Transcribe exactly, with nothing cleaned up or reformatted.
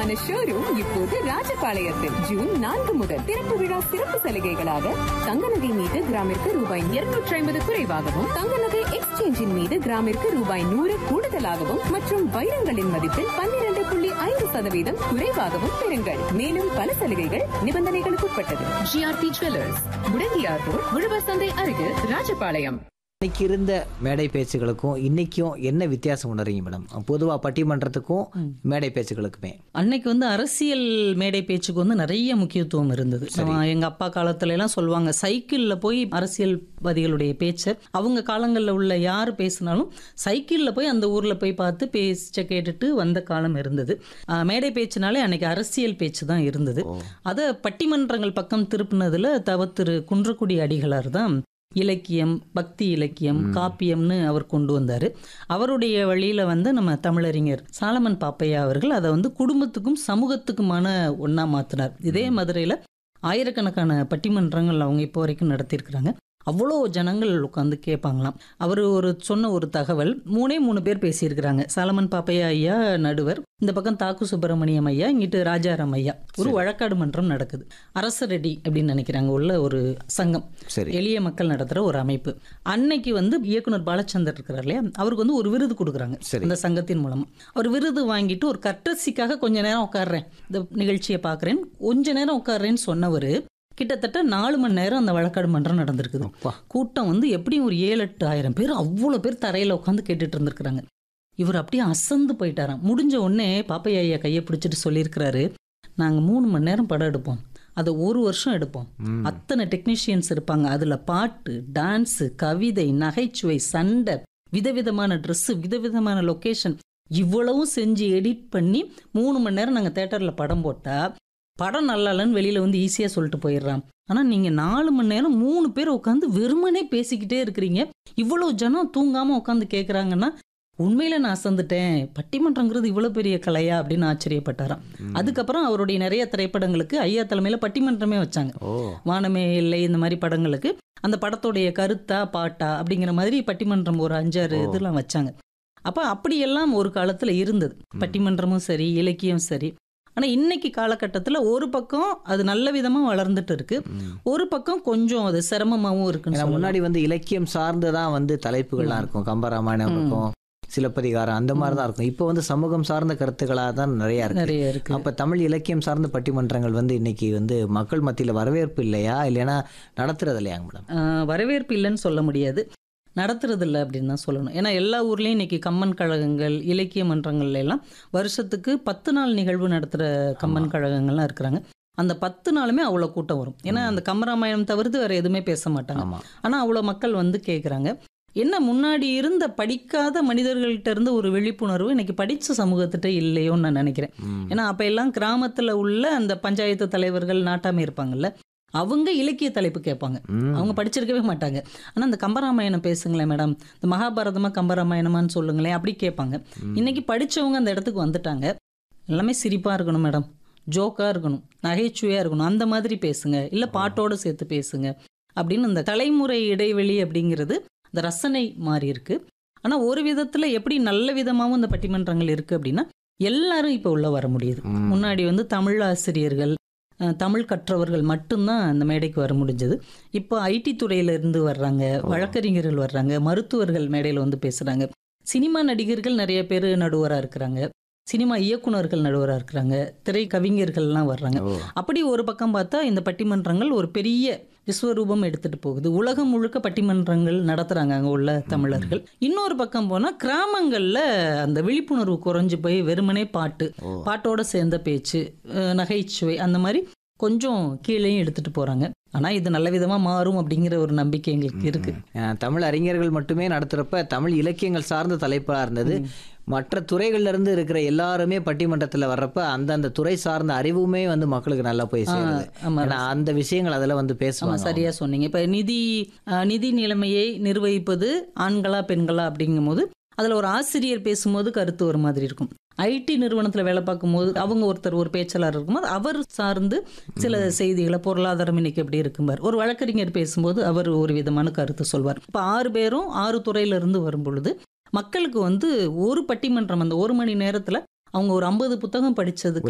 பிரம்மாண்டமான ஷோரூம் இப்போது ராஜபாளையத்தில் ஜூன் நான்கு முதல் திறப்பு விழா சிறப்பு சலுகைகளாக தங்க நகை மீது கிராமிற்கு ரூபாய் இருநூற்றி ஐம்பது குறைவாகவும், தங்க நகை எக்ஸ்சேஞ்சின் மீது கிராமிற்கு ரூபாய் நூறு கூடுதலாகவும் மற்றும் வைரங்களின் மதிப்பில் பன்னிரண்டு புள்ளி ஐந்து சதவீதம் குறைவாகவும் பெறுங்கள். மேலும் பல சலுகைகள் நிபந்தனைகளுக்கு உட்பட்டது. ஜிஆர்டி ஜுவல்லர்ஸ், முடங்கியார் ரோட், உழவர் சந்தை அருகில், ராஜபாளையம். இன்னைக்கு இருந்த மேடை பேச்சுகளுக்கும் இன்னைக்கும் என்ன வித்தியாசம் உணர்றீங்க மேடம்? பொதுவாக பட்டிமன்றத்துக்கும் மேடை பேச்சுகளுக்குமே அன்னைக்கு வந்து அரசியல் மேடை பேச்சுக்கு வந்து நிறைய முக்கியத்துவம் இருந்தது. எங்க அப்பா காலத்துல எல்லாம் சொல்லுவாங்க, சைக்கிள்ல போய் அரசியல்வாதிகளுடைய பேச்சை அவங்க காலங்களில் உள்ள யார் பேசினாலும் சைக்கிள்ல போய் அந்த ஊர்ல போய் பார்த்து பேச்ச கேட்டுட்டு வந்த காலம் இருந்தது. மேடை பேச்சுனாலே அன்னைக்கு அரசியல் பேச்சு தான் இருந்தது. அதை பட்டிமன்றங்கள் பக்கம் திருப்பினதுல தவ திரு குன்றக்குடி அடிகளார் தான் இலக்கியம், பக்தி இலக்கியம், காப்பியம்னு அவர் கொண்டு வந்தார். அவருடைய வழியில் வந்து நம்ம தமிழறிஞர் சாலமன் பாப்பையா அவர்கள் அதை வந்து குடும்பத்துக்கும் சமூகத்துக்குமான ஒன்றா மாற்றினார். இதே மதுரையில் ஆயிரக்கணக்கான பட்டிமன்றங்கள் அவங்க இப்போ வரைக்கும் நடத்தியிருக்கிறாங்க. அவ்வளோ ஜனங்கள் உட்காந்து கேட்பாங்களாம். அவர் ஒரு சொன்ன ஒரு தகவல், மூணே மூணு பேர் பேசியிருக்கிறாங்க. சாலமன் பாப்பையா ஐயா நடுவர், இந்த பக்கம் தாக்கு சுப்பிரமணியம் ஐயா, இங்கிட்டு ராஜாராம் ஐயா. ஒரு வழக்காடு மன்றம் நடக்குது. அரசரடி அப்படின்னு நினைக்கிறாங்க உள்ள ஒரு சங்கம், எளிய மக்கள் நடத்துகிற ஒரு அமைப்பு. அன்னைக்கு வந்து இயக்குனர் பாலச்சந்தர் இருக்கிறார் இல்லையா, அவருக்கு வந்து ஒரு விருது கொடுக்குறாங்க இந்த சங்கத்தின் மூலமா. அவர் விருது வாங்கிட்டு ஒரு கர்டசிக்காக கொஞ்ச நேரம் உட்காடுறேன், இந்த நிகழ்ச்சியை பார்க்குறேன், கொஞ்ச நேரம் உட்காடுறேன்னு சொன்னவர் கிட்டத்தட்ட நாலு மணி நேரம் அந்த வழக்காடு மன்றம் நடந்திருக்குது. கூட்டம் வந்து எப்படியும் ஒரு ஏழு எட்டு ஆயிரம் பேர், அவ்வளோ பேர் தரையில் உட்காந்து கேட்டுட்டு இருந்திருக்கிறாங்க. இவர் அப்படியே அசந்து போயிட்டாராம். முடிஞ்ச உடனே பாப்பையா ஐயா கையை பிடிச்சிட்டு சொல்லியிருக்கிறாரு, நாங்கள் மூணு மணி நேரம் படம் எடுப்போம், அதை ஒரு வருஷம் எடுப்போம், அத்தனை டெக்னீஷியன்ஸ் இருப்பாங்க, அதில் பாட்டு, டான்ஸு, கவிதை, நகைச்சுவை, சண்டை, விதவிதமான ட்ரெஸ்ஸு, விதவிதமான லொக்கேஷன், இவ்வளவும் செஞ்சு எடிட் பண்ணி மூணு மணி நேரம் நாங்கள் தேட்டரில் படம் போட்டால் படம் நல்லா இல்லைன்னு வெளியில் வந்து ஈஸியாக சொல்லிட்டு போயிடுறான். ஆனால் நீங்கள் நாலு மணி நேரம் மூணு பேர் உட்காந்து வெறுமனே பேசிக்கிட்டே இருக்கிறீங்க, இவ்வளோ ஜனம் தூங்காமல் உட்காந்து கேட்குறாங்கன்னா உண்மையில நான் அசந்துட்டேன், பட்டிமன்றங்கிறது இவ்வளோ பெரிய கலையா அப்படின்னு ஆச்சரியப்பட்டாராம். அதுக்கப்புறம் அவருடைய நிறைய திரைப்படங்களுக்கு ஐயா தலைமையில் பட்டிமன்றமே வச்சாங்க. வானமே இல்லை இந்த மாதிரி படங்களுக்கு அந்த படத்துடைய கருத்தா பாட்டா அப்படிங்கிற மாதிரி பட்டிமன்றம் ஒரு அஞ்சாறு இதெல்லாம் வச்சாங்க. அப்போ அப்படியெல்லாம் ஒரு காலத்தில் இருந்தது பட்டிமன்றமும் சரி, இலக்கியம் சரி. ஆனால் இன்னைக்கு காலகட்டத்தில் ஒரு பக்கம் அது நல்ல விதமாக வளர்ந்துட்டு இருக்கு, ஒரு பக்கம் கொஞ்சம் அது சிரமமாகவும் இருக்குன்னு. முன்னாடி வந்து இலக்கியம் சார்ந்துதான் வந்து தலைப்புகள்லாம் இருக்கும், கம்பராமாயணம் இருக்கும், சிலப்பதிகாரம், அந்த மாதிரி தான் இருக்கும். இப்போ வந்து சமூகம் சார்ந்த கருத்துக்களாக தான் நிறைய நிறைய இருக்கு. அப்போ தமிழ் இலக்கியம் சார்ந்த பட்டிமன்றங்கள் வந்து இன்னைக்கு வந்து மக்கள் மத்தியில் வரவேற்பு இல்லையா, இல்லைன்னா நடத்துறது இல்லையாங்க மேடம்? வரவேற்பு இல்லைன்னு சொல்ல முடியாது, நடத்துறது இல்லை அப்படின்னு தான் சொல்லணும். ஏன்னா எல்லா ஊர்லேயும் இன்றைக்கி கம்மன் கழகங்கள், இலக்கிய மன்றங்கள்ல எல்லாம் வருஷத்துக்கு பத்து நாள் நிகழ்வு நடத்துகிற கம்மன் கழகங்கள்லாம் இருக்கிறாங்க. அந்த பத்து நாளுமே அவ்வளோ கூட்டம் வரும். ஏன்னா அந்த கம்பராமாயணம் தவிர்த்து வேறு எதுவுமே பேச மாட்டாங்க. ஆனால் அவ்வளோ மக்கள் வந்து கேட்குறாங்க. என்ன முன்னாடி இருந்த படிக்காத மனிதர்கள்ட்ட இருந்து ஒரு விழிப்புணர்வு இன்னைக்கு படித்த சமூகத்திட்ட இல்லையோன்னு நான் நினைக்கிறேன். ஏன்னா அப்போ எல்லாம் கிராமத்தில் உள்ள அந்த பஞ்சாயத்து தலைவர்கள் நாட்டாமே இருப்பாங்கல்ல, அவங்க இலக்கிய தலைப்பு கேட்பாங்க, அவங்க படிச்சிருக்கவே மாட்டாங்க. ஆனால் இந்த கம்பராமாயணம் பேசுங்களேன் மேடம், இந்த மகாபாரதமா கம்பராமாயணமான்னு சொல்லுங்களேன் அப்படி கேட்பாங்க. இன்னைக்கு படித்தவங்க அந்த இடத்துக்கு வந்துட்டாங்க, எல்லாமே சிரிப்பாக இருக்கணும் மேடம், ஜோக்காக இருக்கணும், நகைச்சுவையாக இருக்கணும், அந்த மாதிரி பேசுங்க, இல்லை பாட்டோடு சேர்த்து பேசுங்க அப்படின்னு இந்த தலைமுறை இடைவெளி அப்படிங்கிறது இந்த ரசனை மாறி இருக்கு. ஆனால் ஒரு விதத்தில் எப்படி நல்ல விதமாகவும் இந்த பட்டிமன்றங்கள் இருக்குது அப்படின்னா எல்லாரும் இப்போ உள்ள வர முடியுது. முன்னாடி வந்து தமிழ் ஆசிரியர்கள், தமிழ் கற்றவர்கள் மட்டும்தான் அந்த மேடைக்கு வர முடிஞ்சது. இப்போ ஐடி துறையிலிருந்து வர்றாங்க, வழக்கறிஞர்கள் வர்றாங்க, மருத்துவர்கள் மேடையில் வந்து பேசுகிறாங்க, சினிமா நடிகர்கள் நிறைய பேர் நடுவராக இருக்கிறாங்க, சினிமா இயக்குநர்கள் நடுவராக இருக்கிறாங்க, திரை கவிஞர்கள்லாம் வர்றாங்க. அப்படி ஒரு பக்கம் பார்த்தா இந்த பட்டிமன்றங்கள் ஒரு பெரிய விஸ்வரூபம் எடுத்துட்டு போகுது. உலகம் முழுக்க பட்டிமன்றங்கள் நடத்துகிறாங்க அங்கே உள்ள தமிழர்கள். இன்னொரு பக்கம் போனால் கிராமங்களில் அந்த விழிப்புணர்வு குறைஞ்சி போய் வெறுமனே பாட்டு, பாட்டோட சேர்ந்த பேச்சு, நகைச்சுவை அந்த மாதிரி கொஞ்சம் கீழேயும் எடுத்துட்டு போகிறாங்க. ஆனால் இது நல்ல விதமாக மாறும் அப்படிங்கிற ஒரு நம்பிக்கை எங்களுக்கு இருக்கு. தமிழ் அறிஞர்கள் மட்டுமே நடத்துகிறப்ப தமிழ் இலக்கியங்கள் சார்ந்த தலைப்பாக இருந்தது. மற்ற துறைகள்ல இருந்து இருக்கிற எல்லாருமே பட்டிமன்றத்தில் வர்றப்ப அந்தந்த துறை சார்ந்த அறிவுமே வந்து மக்களுக்கு நல்லா போய் சேருது. அந்த விஷயங்கள் அதில் வந்து பேசுவாங்க. சரியா சொன்னீங்க. இப்போ நிதி நிதி நிலைமையை நிர்வகிப்பது ஆண்களா பெண்களா அப்படிங்கும் போது அதில் ஒரு ஆசிரியர் பேசும்போது கருத்து ஒரு மாதிரி இருக்கும். ஐடி நிறுவனத்தில் வேலை பார்க்கும்போது அவங்க ஒருத்தர் ஒரு பேச்சாளர் இருக்கும்போது அவர் சார்ந்து சில செய்திகளை, பொருளாதாரம் இன்னைக்கு எப்படி இருக்கும்பார். ஒரு வழக்கறிஞர் பேசும்போது அவர் ஒரு விதமான கருத்து சொல்வார். இப்போ ஆறு பேரும் ஆறு துறையிலிருந்து வரும் பொழுது மக்களுக்கு வந்து ஒரு பட்டிமன்றம் அந்த ஒரு மணி நேரத்தில் அவங்க ஒரு ஐம்பது புத்தகம் படித்ததுக்கு